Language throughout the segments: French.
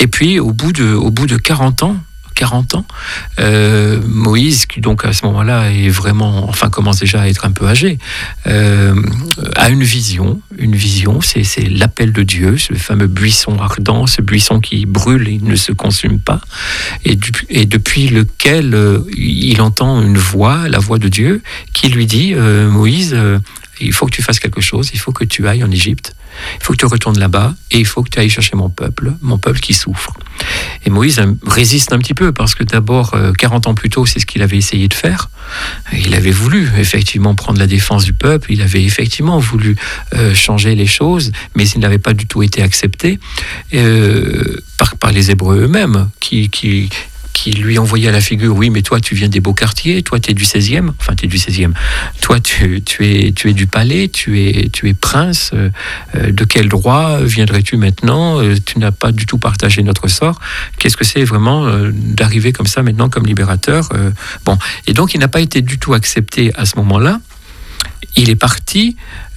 Et puis, au bout de 40 ans, Moïse, qui donc à ce moment-là est vraiment, commence déjà à être un peu âgé, a une vision, c'est l'appel de Dieu, ce fameux buisson ardent, ce buisson qui brûle et ne se consume pas, et depuis lequel il entend une voix, la voix de Dieu, qui lui dit, Moïse, il faut que tu fasses quelque chose, il faut que tu ailles en Égypte, il faut que tu retournes là-bas et il faut que tu ailles chercher mon peuple qui souffre. Et Moïse résiste un petit peu parce que d'abord, 40 ans plus tôt, c'est ce qu'il avait essayé de faire. Il avait voulu effectivement prendre la défense du peuple, il avait effectivement voulu changer les choses, mais il n'avait pas du tout été accepté par les Hébreux eux-mêmes qui lui envoyait à la figure, oui, mais toi, tu viens des beaux quartiers, toi, tu es du 16e, toi, tu es du palais, tu es prince, de quel droit viendrais-tu maintenant? Tu n'as pas du tout partagé notre sort. Qu'est-ce que c'est vraiment d'arriver comme ça maintenant comme libérateur? Et donc, il n'a pas été du tout accepté à ce moment-là. Il est parti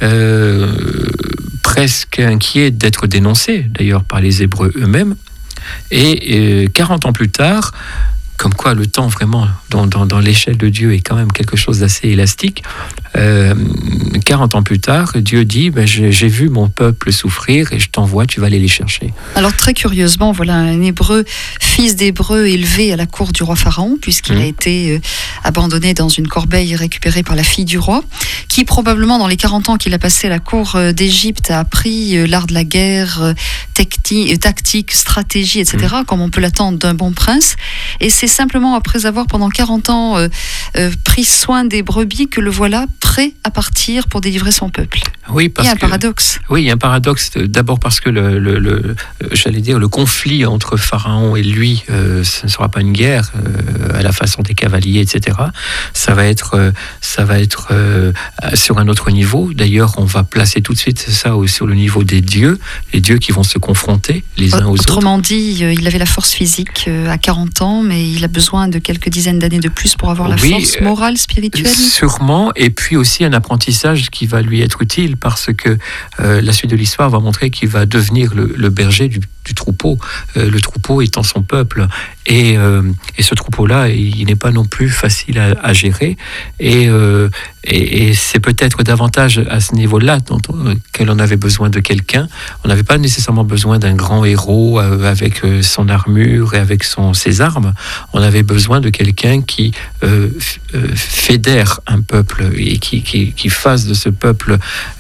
presque inquiet d'être dénoncé, d'ailleurs, par les Hébreux eux-mêmes. Et 40 ans plus tard, comme quoi le temps vraiment dans l'échelle de Dieu est quand même quelque chose d'assez élastique, 40 ans plus tard, Dieu dit, j'ai vu mon peuple souffrir et je t'envoie, tu vas aller les chercher. Alors très curieusement, voilà un Hébreu, fils d'Hébreu élevé à la cour du roi Pharaon, puisqu'il a été abandonné dans une corbeille récupérée par la fille du roi, qui probablement dans les 40 ans qu'il a passé à la cour d'Égypte a appris l'art de la guerre, tactique, stratégie, etc., comme on peut l'attendre d'un bon prince. Et c'est simplement après avoir pendant 40 ans pris soin des brebis que le voilà prêt à partir pour délivrer son peuple. Oui, parce il y a un paradoxe. Oui, il y a un paradoxe. D'abord parce que le conflit entre Pharaon et lui, ce ne sera pas une guerre à la façon des cavaliers, etc. Ça va être sur un autre niveau. D'ailleurs, on va placer tout de suite ça sur le niveau des dieux, les dieux qui vont se confronter les uns aux autres. Autrement dit, il avait la force physique à 40 ans, mais il a besoin de quelques dizaines d'années de plus pour avoir la force morale, spirituelle. Sûrement, et puis aussi un apprentissage qui va lui être utile parce que la suite de l'histoire va montrer qu'il va devenir le berger du troupeau, le troupeau étant son peuple. Et ce troupeau-là, il n'est pas non plus facile à gérer. Et c'est peut-être davantage à ce niveau-là que l'on avait besoin de quelqu'un. On n'avait pas nécessairement besoin d'un grand héros avec son armure et avec ses armes. On avait besoin de quelqu'un qui fédère un peuple et qui fasse de ce peuple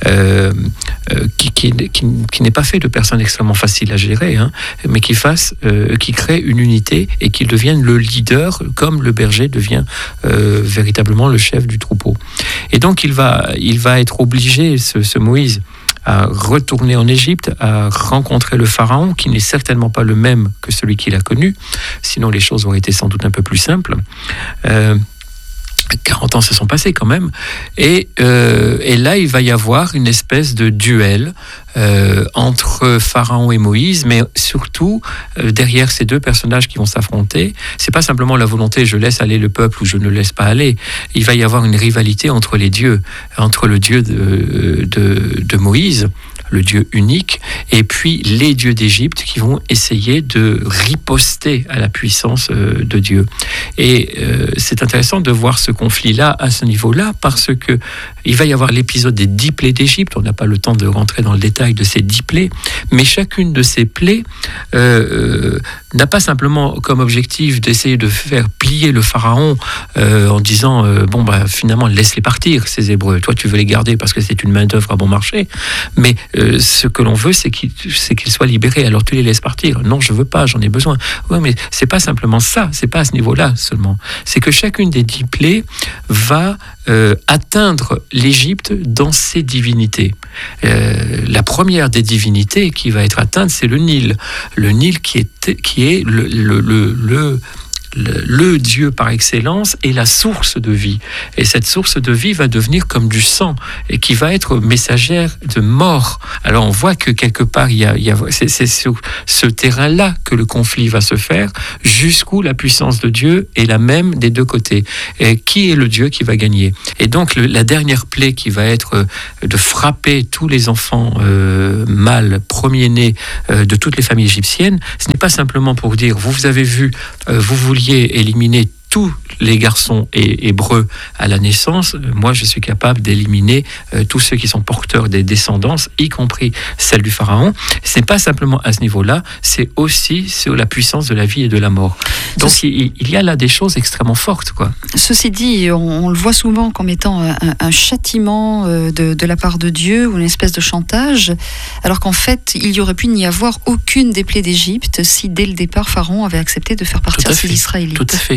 qui n'est pas fait de personnes extrêmement faciles à gérer, mais qui crée une unité et qu'il devienne le leader, comme le berger devient véritablement le chef du troupeau. Et donc il va être obligé, ce Moïse, à retourner en Égypte, à rencontrer le Pharaon, qui n'est certainement pas le même que celui qu'il a connu, sinon les choses auraient été sans doute un peu plus simples. 40 ans se sont passés quand même, et là il va y avoir une espèce de duel entre Pharaon et Moïse, mais surtout derrière ces deux personnages qui vont s'affronter, c'est pas simplement la volonté je laisse aller le peuple ou je ne le laisse pas aller, il va y avoir une rivalité entre les dieux, entre le dieu de Moïse, le Dieu unique, et puis les dieux d'Égypte qui vont essayer de riposter à la puissance de Dieu. Et c'est intéressant de voir ce conflit-là à ce niveau-là, parce que il va y avoir l'épisode des 10 plaies d'Égypte. On n'a pas le temps de rentrer dans le détail de ces 10 plaies, mais chacune de ces plaies n'a pas simplement comme objectif d'essayer de faire plier le Pharaon en disant finalement laisse-les partir ces Hébreux, toi tu veux les garder parce que c'est une main d'œuvre à bon marché, mais ce que l'on veut c'est qu'ils soient libérés, alors tu les laisses partir. Non, je veux pas, j'en ai besoin. Ouais, mais c'est pas simplement ça, c'est pas à ce niveau-là seulement, c'est que chacune des 10 plaies va atteindre l'Égypte dans ses divinités. La première des divinités qui va être atteinte, c'est le Nil. Le Nil qui est le Dieu par excellence est la source de vie. Et cette source de vie va devenir comme du sang et qui va être messagère de mort. Alors on voit que quelque part, c'est sur ce terrain-là que le conflit va se faire, jusqu'où la puissance de Dieu est la même des deux côtés. Et qui est le Dieu qui va gagner? Et donc la dernière plaie qui va être de frapper tous les enfants mâles, premiers-nés de toutes les familles égyptiennes, ce n'est pas simplement pour dire, vous avez vu, vous vouliez éliminer tous les garçons hébreux à la naissance, moi je suis capable d'éliminer tous ceux qui sont porteurs des descendances, y compris celle du pharaon. Ce n'est pas simplement à ce niveau-là, c'est aussi sur la puissance de la vie et de la mort. Donc il y a là des choses extrêmement fortes, quoi. Ceci dit, on le voit souvent comme étant un châtiment de la part de Dieu ou une espèce de chantage, alors qu'en fait il y aurait pu n'y avoir aucune des plaies d'Égypte si dès le départ Pharaon avait accepté de faire partir ses Israélites. Tout à fait.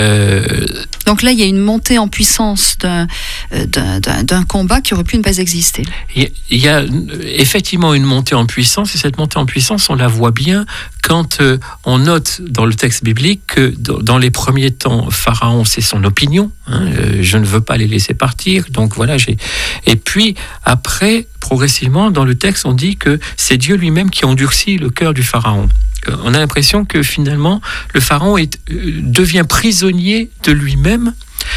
Donc là, il y a une montée en puissance d'un combat qui aurait pu ne pas exister. Il y a effectivement une montée en puissance, et cette montée en puissance, on la voit bien quand on note dans le texte biblique que dans les premiers temps, Pharaon, c'est son opinion, je ne veux pas les laisser partir, donc voilà. Et puis après, progressivement, dans le texte, on dit que c'est Dieu lui-même qui endurcit le cœur du Pharaon. On a l'impression que finalement, le Pharaon devient prisonnier de lui-même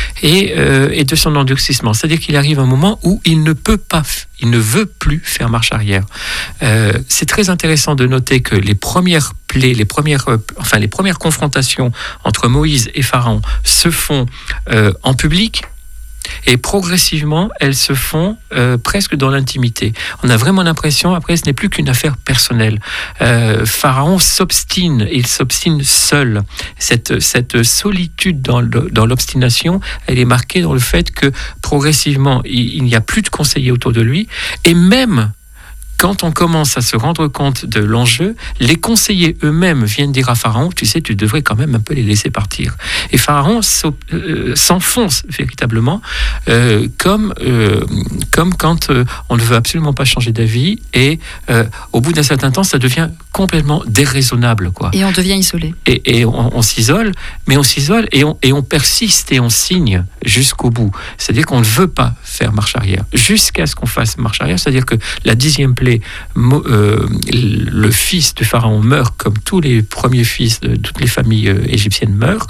et de son endurcissement. C'est-à-dire qu'il arrive un moment où il ne veut plus faire marche arrière. C'est très intéressant de noter que les premières plaies, les premières confrontations entre Moïse et Pharaon se font en public. Et progressivement, elles se font presque dans l'intimité. On a vraiment l'impression, après, ce n'est plus qu'une affaire personnelle. Pharaon s'obstine, il s'obstine seul. Cette solitude dans l'obstination, elle est marquée dans le fait que progressivement, il n'y a plus de conseillers autour de lui, et même quand on commence à se rendre compte de l'enjeu, les conseillers eux-mêmes viennent dire à Pharaon, tu sais, tu devrais quand même un peu les laisser partir. Et Pharaon s'enfonce véritablement, comme quand on ne veut absolument pas changer d'avis, et au bout d'un certain temps, ça devient complètement déraisonnable, quoi. Et on devient isolé. Et on s'isole, mais on s'isole et on persiste et on signe jusqu'au bout. C'est-à-dire qu'on ne veut pas faire marche arrière, jusqu'à ce qu'on fasse marche arrière. C'est-à-dire que la 10e plaie, le fils de Pharaon meurt comme tous les premiers fils de toutes les familles égyptiennes meurent.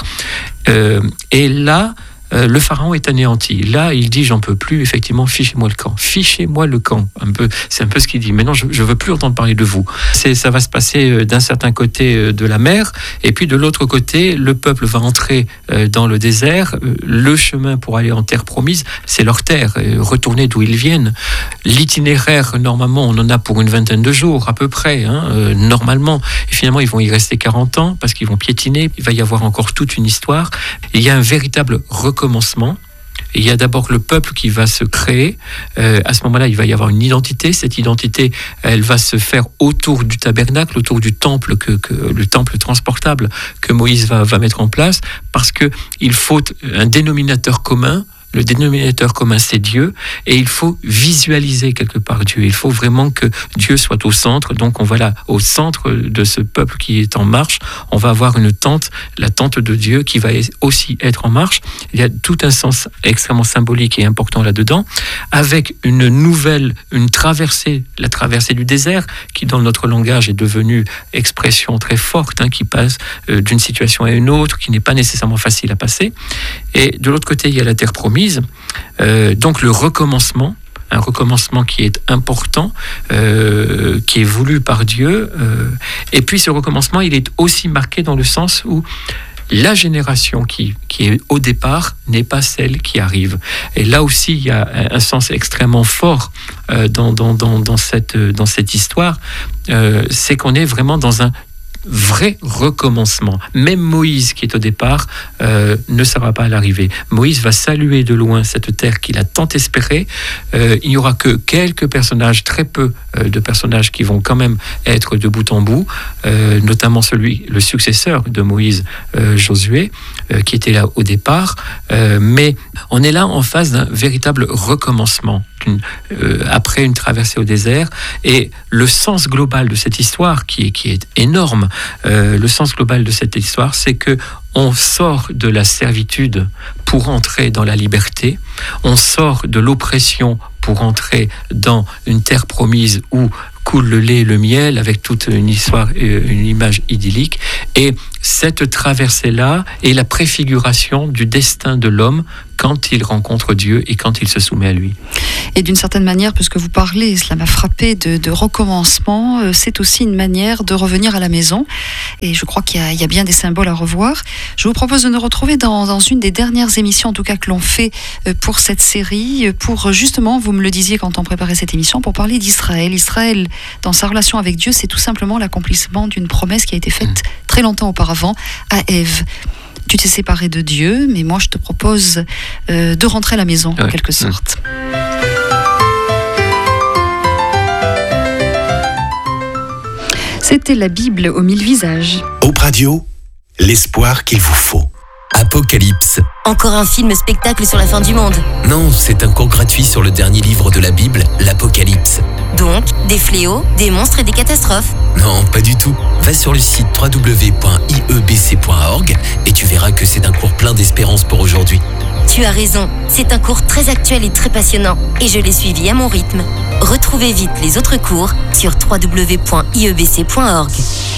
Et là, le Pharaon est anéanti. Là, il dit, j'en peux plus, effectivement, fichez-moi le camp. Fichez-moi le camp. C'est un peu ce qu'il dit. Maintenant, je ne veux plus entendre parler de vous. Ça va se passer d'un certain côté de la mer, et puis de l'autre côté, le peuple va entrer dans le désert. Le chemin pour aller en terre promise, c'est leur terre, retourner d'où ils viennent. L'itinéraire, normalement, on en a pour une 20aine de jours, à peu près, normalement. Et finalement, ils vont y rester 40 ans, parce qu'ils vont piétiner. Il va y avoir encore toute une histoire. Il y a un véritable recommencement. Il y a d'abord le peuple qui va se créer. À ce moment-là, il va y avoir une identité. Cette identité, elle va se faire autour du tabernacle, autour du temple, le temple transportable que Moïse va mettre en place, parce qu'il faut un dénominateur commun. Le dénominateur commun, c'est Dieu, et il faut visualiser quelque part Dieu. Il faut vraiment que Dieu soit au centre. Donc on va là, au centre de ce peuple qui est en marche, on va avoir une tente, la tente de Dieu, qui va aussi être en marche. Il y a tout un sens extrêmement symbolique et important là-dedans, avec une traversée, la traversée du désert, qui dans notre langage est devenue expression très forte, qui passe d'une situation à une autre, qui n'est pas nécessairement facile à passer. Et de l'autre côté, il y a la terre promise. Donc le recommencement, un recommencement qui est important, qui est voulu par Dieu. Et puis ce recommencement, il est aussi marqué dans le sens où la génération qui est au départ n'est pas celle qui arrive. Et là aussi, il y a un sens extrêmement fort dans cette histoire. C'est qu'on est vraiment dans un vrai recommencement. Même Moïse, qui est au départ, ne sera pas à l'arrivée. Moïse va saluer de loin cette terre qu'il a tant espérée. Il n'y aura que quelques personnages, très peu de personnages qui vont quand même être de bout en bout, notamment le successeur de Moïse, Josué, qui était là au départ. Mais on est là en face d'un véritable recommencement. après une traversée au désert. Et le sens global de cette histoire, qui est énorme, le sens global de cette histoire, c'est que on sort de la servitude pour entrer dans la liberté, on sort de l'oppression pour entrer dans une terre promise où coule le lait et le miel, avec toute une histoire, une image idyllique. Et cette traversée-là est la préfiguration du destin de l'homme quand il rencontre Dieu et quand il se soumet à lui. Et d'une certaine manière, puisque vous parlez, cela m'a frappé, de recommencement, c'est aussi une manière de revenir à la maison. Et je crois qu'il y a bien des symboles à revoir. Je vous propose de nous retrouver dans une des dernières émissions, en tout cas que l'on fait pour cette série, pour justement, vous me le disiez quand on préparait cette émission, pour parler d'Israël. Israël, dans sa relation avec Dieu, c'est tout simplement l'accomplissement d'une promesse qui a été faite très longtemps auparavant à Ève. Tu t'es séparé de Dieu, mais moi je te propose de rentrer à la maison, en quelque sorte. C'était la Bible aux 1000 visages. Hope Radio, l'espoir qu'il vous faut. Apocalypse. Encore un film-spectacle sur la fin du monde. Non, c'est un cours gratuit sur le dernier livre de la Bible, l'Apocalypse. Donc, des fléaux, des monstres et des catastrophes. Non, pas du tout. Va sur le site www.iebc.org et tu verras que c'est un cours plein d'espérance pour aujourd'hui. Tu as raison, c'est un cours très actuel et très passionnant. Et je l'ai suivi à mon rythme. Retrouvez vite les autres cours sur www.iebc.org.